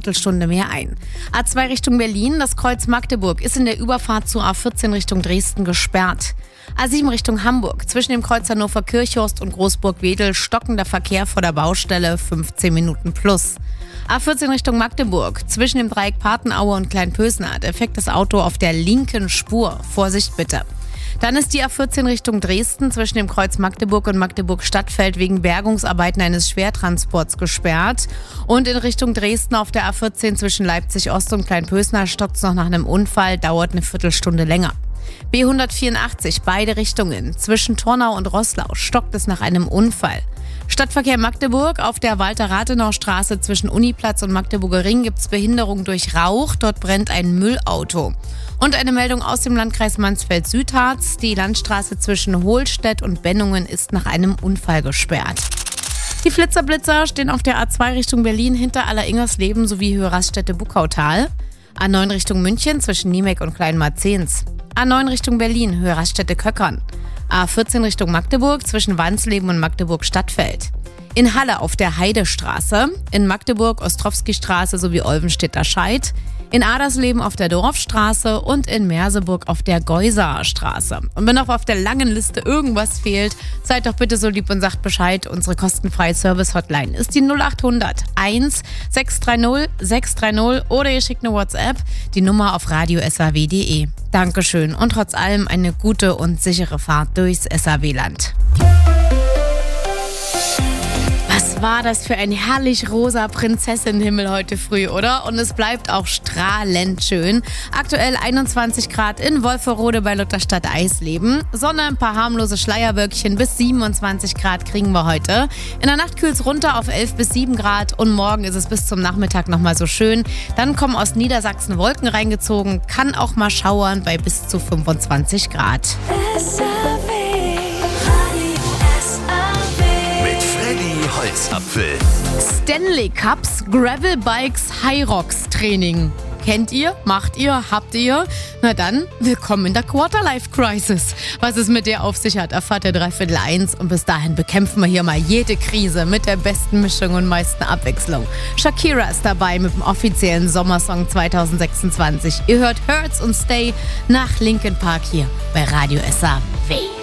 Viertelstunde mehr ein. A2 Richtung Berlin, das Kreuz Magdeburg ist in der Überfahrt zur A14 Richtung Dresden gesperrt. A7 Richtung Hamburg, zwischen dem Kreuz Hannover-Kirchhorst und Großburg-Wedel stockender Verkehr vor der Baustelle, 15 Minuten plus. A14 Richtung Magdeburg, zwischen dem Dreieck Patenaue und Kleinpösner, defektes Auto auf der linken Spur. Vorsicht bitte. Dann ist die A14 Richtung Dresden zwischen dem Kreuz Magdeburg und Magdeburg-Stadtfeld wegen Bergungsarbeiten eines Schwertransports gesperrt. Und in Richtung Dresden auf der A14 zwischen Leipzig-Ost und Kleinpösner stockt es noch nach einem Unfall, dauert eine Viertelstunde länger. B184, beide Richtungen, zwischen Tornau und Roßlau stockt es nach einem Unfall. Stadtverkehr Magdeburg, auf der Walter-Rathenau-Straße zwischen Uniplatz und Magdeburger Ring gibt es Behinderung durch Rauch, dort brennt ein Müllauto. Und eine Meldung aus dem Landkreis Mansfeld-Südharz, die Landstraße zwischen Hohlstedt und Bennungen ist nach einem Unfall gesperrt. Die Flitzer-Blitzer stehen auf der A2 Richtung Berlin hinter Aller-Ingersleben sowie Höhe Raststätte-Buckautal. A9 Richtung München zwischen Niemek und Kleinmarzens. A9 Richtung Berlin, Höhe Raststätte-Köckern. A14 Richtung Magdeburg zwischen Wansleben und Magdeburg-Stadtfeld. In Halle auf der Heidestraße, in Magdeburg Ostrowski-Straße sowie Olvenstedter Scheid, in Adersleben auf der Dorfstraße und in Merseburg auf der Geusaer Straße. Und wenn auch auf der langen Liste irgendwas fehlt, seid doch bitte so lieb und sagt Bescheid. Unsere kostenfreie Service-Hotline ist die 0800 1 630 630 oder ihr schickt eine WhatsApp, die Nummer auf radio.saw.de. Dankeschön und trotz allem eine gute und sichere Fahrt durchs SAW-Land. Was war das für ein herrlich rosa Prinzessinnenhimmel heute früh, oder? Und es bleibt auch strahlend schön. Aktuell 21 Grad in Wolferode bei Lutherstadt Eisleben. Sonne, ein paar harmlose Schleierwölkchen, bis 27 Grad kriegen wir heute. In der Nacht kühlt es runter auf 11 bis 7 Grad und morgen ist es bis zum Nachmittag nochmal so schön. Dann kommen aus Niedersachsen Wolken reingezogen, kann auch mal schauern bei bis zu 25 Grad. Holzapfel. Stanley Cups, Gravel Bikes, High Rocks Training. Kennt ihr? Macht ihr? Habt ihr? Na dann, willkommen in der Quarterlife Crisis. Was es mit der auf sich hat, erfahrt ihr 1:15 und bis dahin bekämpfen wir hier mal jede Krise mit der besten Mischung und meisten Abwechslung. Shakira ist dabei mit dem offiziellen Sommersong 2026. Ihr hört Hurts und Stay nach Linkin Park hier bei Radio SAW.